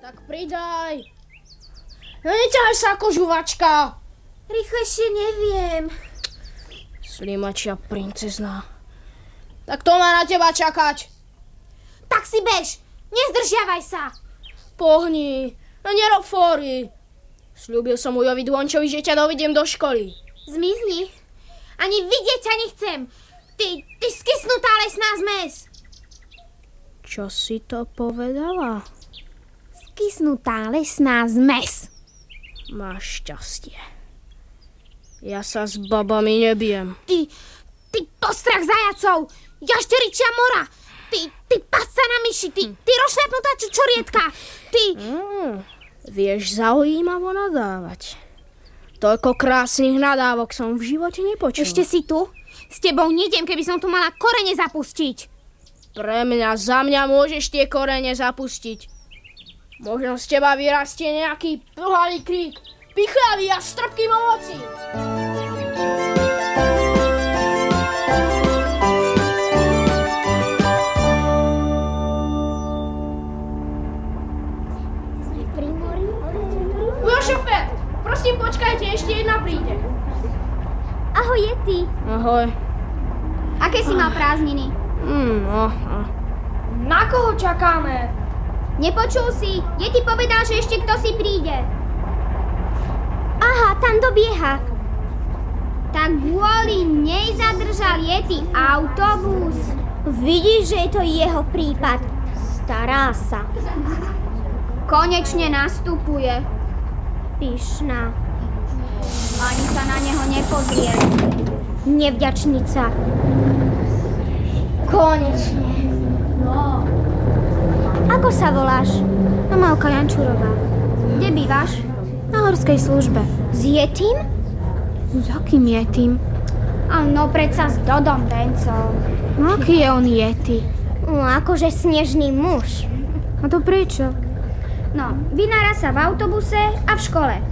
Tak pridaj. No neťahaj sa ako žuvačka. Rýchlejšie neviem. Slimačia princezná. Tak to má na teba čakať. Tak si bež, nezdržiavaj sa. Pohni, no nerob fóry. Sľúbil som Ujovi Dvončovi, že ťa dovediem do školy. Zmizni. Ani vidieť ťa nechcem. Ty skysnutá lesná zmes. Čo si to povedala? Skysnutá lesná zmes. Máš šťastie. Ja sa s babami nebijem. Ty postrach zajacov. Jašteričia mora. Ty pasca na myši. Ty rozšľapnutá čučorietka. Vieš zaujímavo nadávať. Toľko krásnych nadávok som v živote nepočul. Ešte si tu? S tebou nejdem, keby som tu mala korene zapustiť. Za mňa môžeš tie korene zapustiť. Možno z teba vyrastie nejaký plhavý krík. Pichlavý a strpký moci. Ujo, šofér, prosím, počkajte, ešte jedna príde. Ahoj, Yeti. Ahoj. Aké si mal prázdniny? Na koho čakáme? Nepočul si? Yeti povedal, že ešte kto si príde. Aha, tam dobieha. Tak kvôli nej zadržal Yeti autobus. Vidíš, že je to jeho prípad. Stará sa. Konečne nastupuje. Pyšná. Ani sa na neho nepozrie. Nevďačnica. Konečne. No. Ako sa voláš? Amalka Jančurová. Kde bývaš? Na horskej službe. S Yetim? S akým Yetim? No predsa s Dodom Bencom. Aký je on Yeti? No akože snežný muž. A to prečo? No, vynára sa v autobuse a v škole.